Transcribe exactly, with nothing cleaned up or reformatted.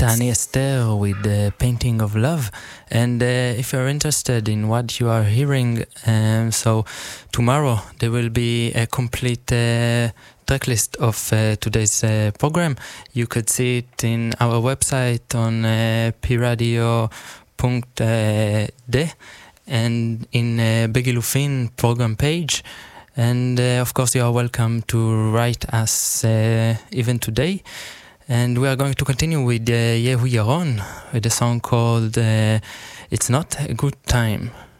Tani Esther with the Painting of Love. And uh, if you're interested in what you are hearing, um, so tomorrow there will be a complete uh, tracklist of uh, today's uh, program. You could see it in our website on uh, p radio dot d and in uh, Begilufin program page. And uh, of course you are welcome to write us uh, even today. And we are going to continue with uh, Yehu Yaron with a song called uh, It's Not a Good Time.